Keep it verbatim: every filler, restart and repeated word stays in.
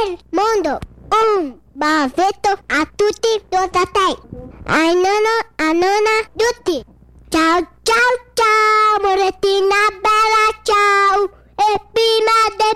del mondo. Un bavetto a tutti, da te. A nonno, a nonna, tutti. Ciao, ciao, ciao, morettina bella, ciao. E prima del